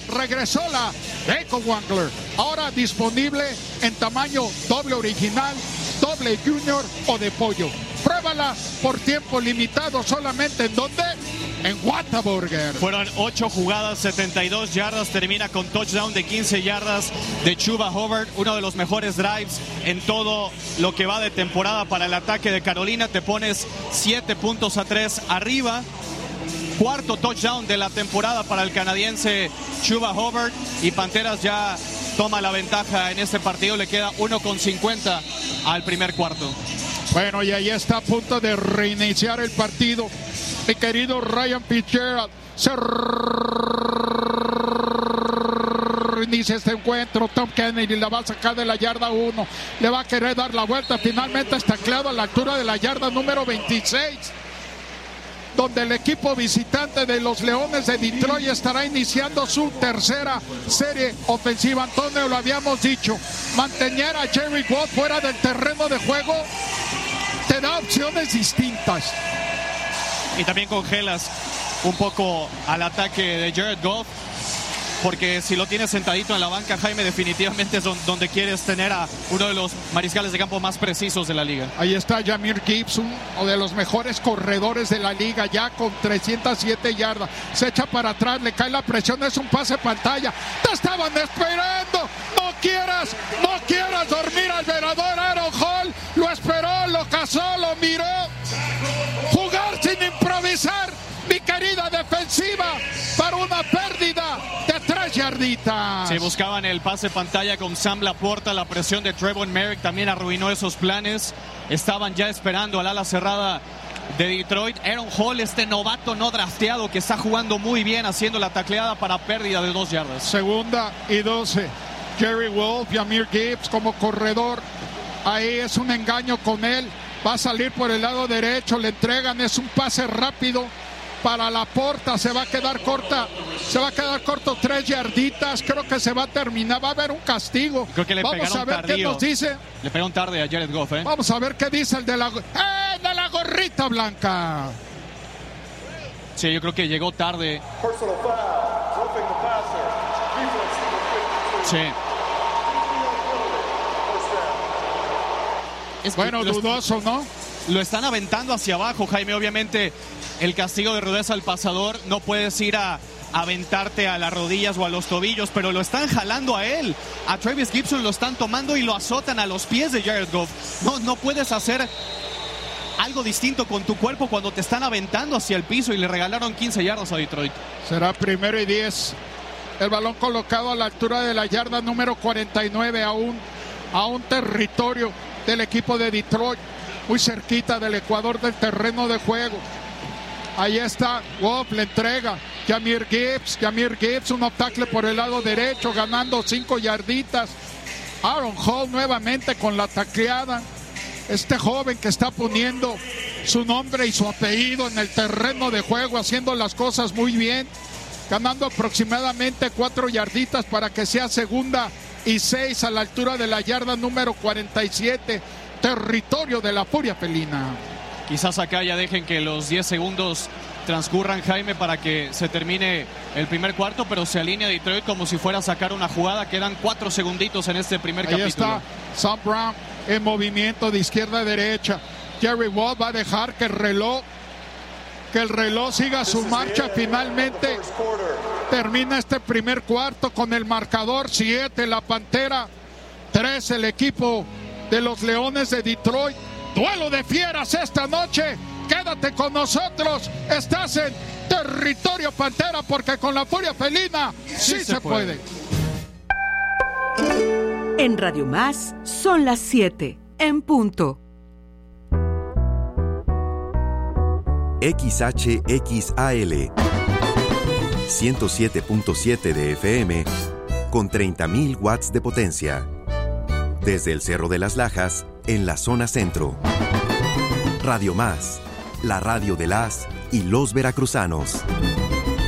regresó la Bacon Wrangler, ahora disponible en tamaño doble original, doble junior o de pollo. Pruébala por tiempo limitado solamente en donde... En Whataburger. Fueron 8 jugadas, 72 yardas, termina con touchdown de 15 yardas de Chuba Hubbard, uno de los mejores drives en todo lo que va de temporada para el ataque de Carolina. Te pones 7-3 arriba. Cuarto touchdown de la temporada para el canadiense Chuba Hubbard, y Panteras ya toma la ventaja en este partido. Le queda 1:50 al primer cuarto. Bueno, y ahí está a punto de reiniciar el partido mi querido Ryan Fitzgerald. Se reinicia este encuentro. Tom Kennedy la va a sacar de la yarda 1, le va a querer dar la vuelta, finalmente está anclado a la altura de la yarda número 26, donde el equipo visitante de los Leones de Detroit estará iniciando su tercera serie ofensiva. Antonio, lo habíamos dicho, mantener a Jerry Goff fuera del terreno de juego te da opciones distintas. Y también congelas un poco al ataque de Jared Goff, porque si lo tienes sentadito en la banca, Jaime, definitivamente es donde quieres tener a uno de los mariscales de campo más precisos de la liga. Ahí está Jahmyr Gibbs, uno de los mejores corredores de la liga, ya con 307 yardas. Se echa para atrás, le cae la presión, es un pase pantalla. ¡Te estaban esperando! No quieras dormir al velador. Aaron Hall lo esperó, lo cazó, lo miró. Jugar sin improvisar, mi querida defensiva, para una pérdida de 3 yarditas. Se buscaban el pase pantalla con Sam Laporta. La presión de Trevon Merrick también arruinó esos planes. Estaban ya esperando al ala cerrada de Detroit. Aaron Hall, este novato no drafteado que está jugando muy bien, haciendo la tacleada para pérdida de 2 yardas. 2:12. Jerry Wolf, Jahmyr Gibbs como corredor. Ahí es un engaño con él. Va a salir por el lado derecho, le entregan, es un pase rápido para Laporta, se va a quedar corto 3 yarditas, creo que se va a terminar, va a haber un castigo. Creo que le vamos a ver tardío. qué nos dice. Le pegaron tarde a Jared Goff, ¿eh? Vamos a ver qué dice el de la gorrita blanca. Sí, yo creo que llegó tarde. Sí. Bueno, dudoso, ¿no? Lo están aventando hacia abajo, Jaime. Obviamente el castigo de rudeza al pasador, no puedes ir a aventarte a las rodillas o a los tobillos, pero lo están jalando a él. A Travis Gibson lo están tomando y lo azotan a los pies de Jared Goff. No puedes hacer algo distinto con tu cuerpo cuando te están aventando hacia el piso, y le regalaron 15 yardas a Detroit. Será 1:10. El balón colocado a la altura de la yarda número 49, a un territorio del equipo de Detroit, muy cerquita del ecuador del terreno de juego. Ahí está Wolf, le entrega Jahmyr Gibbs, un tackle por el lado derecho, ganando 5 yarditas. Aaron Hall nuevamente con la tacleada. Este joven que está poniendo su nombre y su apellido en el terreno de juego, haciendo las cosas muy bien, ganando aproximadamente 4 yarditas para que sea 2:06 a la altura de la yarda número 47, territorio de la Furia Felina. Quizás acá ya dejen que los 10 segundos transcurran, Jaime, para que se termine el primer cuarto, pero se alinea Detroit como si fuera a sacar una jugada. Quedan 4 segunditos en este primer capítulo. Ahí está Sam Brown en movimiento de izquierda a derecha. Jerry Wolf va a dejar que el reloj siga su marcha. Finalmente termina este primer cuarto con el marcador 7 la Pantera, 3 el equipo de los Leones de Detroit. Duelo de fieras esta noche. Quédate con nosotros. Estás en territorio Pantera, porque con la Furia Felina sí se puede. En Radio Más son las 7 en punto. XHXAL 107.7 de FM con 30.000 watts de potencia. Desde el Cerro de las Lajas, en la zona centro. Radio Más, la radio de las y los veracruzanos.